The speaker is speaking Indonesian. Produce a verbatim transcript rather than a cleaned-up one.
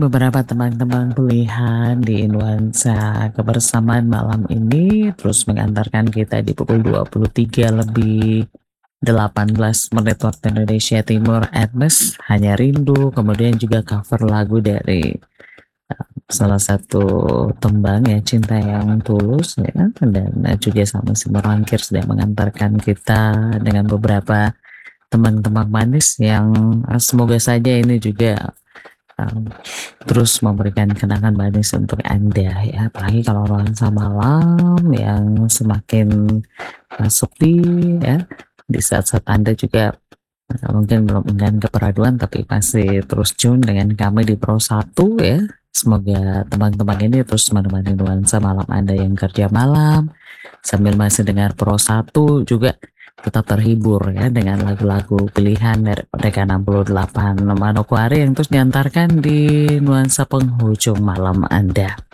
beberapa teman-teman pilihan di nuansa kebersamaan malam ini terus mengantarkan kita di pukul dua puluh tiga lebih delapan belas menit waktu Indonesia Timur, Agnes, Hanya Rindu, kemudian juga cover lagu dari uh, salah satu tembang ya, Cinta Yang Tulus ya, dan uh, juga sama si Merangkir sudah mengantarkan kita dengan beberapa teman-teman manis yang uh, semoga saja ini juga um, terus memberikan kenangan manis untuk Anda ya, apalagi kalau nuansa malam yang semakin uh, sepi ya, di saat-saat Anda juga uh, mungkin belum enggan ke peraduan tapi masih terus tune dengan kami di Pro satu ya. Semoga teman-teman ini terus menemani nuansa malam Anda yang kerja malam sambil masih dengar Pro satu juga tetap terhibur ya dengan lagu-lagu pilihan dari Merdeka enam puluh delapan Manokwari yang terus diantarkan di nuansa penghujung malam Anda.